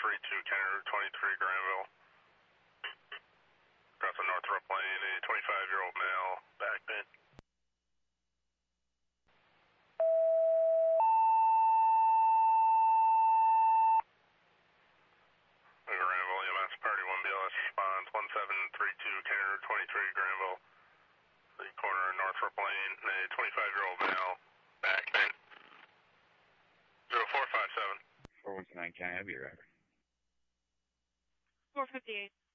County Route 23, Granville. Across the Northrop Lane, a 25-year-old male, back bin. Granville, EMS Party 1 BLS responds 1732 County Route 23, Granville. The corner of Northrop Lane, a 25-year-old male, back bin. 0457. 419, can I have your record? 458.